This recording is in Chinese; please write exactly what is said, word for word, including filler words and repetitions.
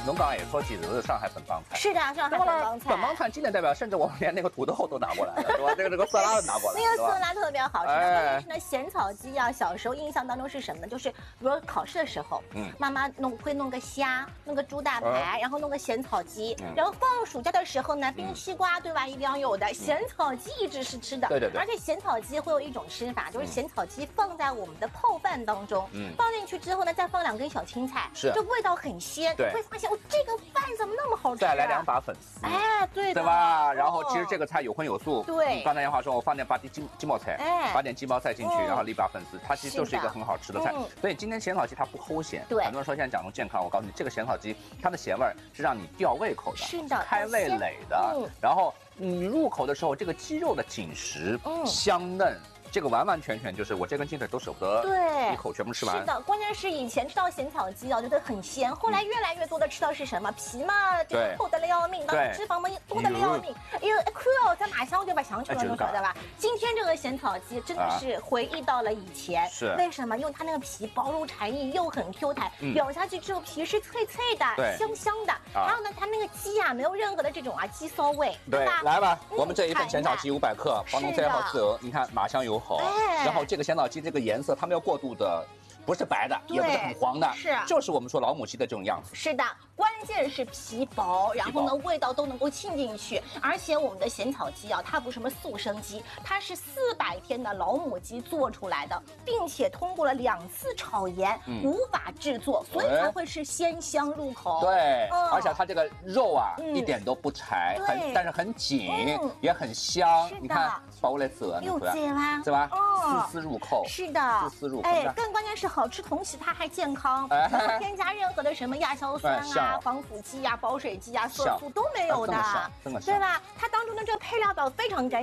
侬刚刚也说起的是上海本帮菜。 是的，上海本帮菜。 本帮菜经典代表，甚至我们连那个土豆都拿过来了，对吧？这个这个色拉都拿过来了。 那个色拉特别好吃。 哎、 关键是呢，咸草鸡啊，小时候印象当中是什么呢？就是比如说考试的时候，嗯，妈妈弄会弄个虾，弄个猪大排，嗯、然后弄个咸草鸡，嗯、然后放暑假的时候呢，冰西瓜，对吧？一定要有的。咸草鸡一直是吃的， 对对对。 而且咸草鸡会有一种吃法，就是咸草鸡放在我们的泡饭当中，嗯，放进去之后呢，再放两根小青菜， 是， 这味道很鲜， 对， 会发现哦，这个饭怎么那么好吃、啊？ 再来两把粉丝， 哎，对对吧？然后其实这个菜有荤有素， 对。 刚才杨华说，我放点把点鸡鸡毛菜，哎，把点鸡毛菜进去，然后立把粉丝，它其实就是一个很好吃的菜。所以今天咸草鸡它不齁咸， 对。 很多人说现在讲究健康，我告诉你，这个咸草鸡它的咸味是让你吊胃口的， 是的， 开味蕾的，然后你入口的时候，这个鸡肉的紧实、香嫩。这个完完全全就是我这根鸡腿都舍不得， 对， 一口全部吃完。 是的，关键是以前吃到咸草鸡啊，觉得很鲜，后来越来越多的吃到是什么皮嘛，这个厚得了要命，当然脂肪嘛多得了要命，哎呦，看哦，在马上就把想起了，你说对吧？今天这个咸草鸡真的是回忆到了以前， 是为什么？因为它那个皮薄如蝉翼，又很 Q 弹，咬下去之后皮是脆脆的，香香的，还有呢，它那个鸡啊，没有任何的这种啊鸡骚味，对吧？ 来吧，我们这一份咸草鸡五百克，帮侬摘好之后，你看马上有好，然后。这个咸草鸡这个颜色，它没有过度的，不是白的，也不是很黄的， 是， 就是我们说老母鸡的这种样子。 是的，关键是皮薄，然后呢味道都能够沁进去，而且我们的咸草鸡啊，它不是什么速生鸡，它是四百天的老母鸡做出来的，并且通过了两次炒盐，嗯、无法制作，所以才会是鲜香入口。 对，嗯、而且它这个肉啊、嗯、一点都不柴，很但是很紧，嗯、也很香。你看，包来折， 有这吗？ 是吧？哦，丝丝入口。 是的， 丝丝入口。 哎，更关键是好吃，同时它还健康，哎、没有添加任何的什么亚硝酸啊、防腐剂啊、保水剂啊、色素都没有的，对吧？它当中的这个配料表非常粘。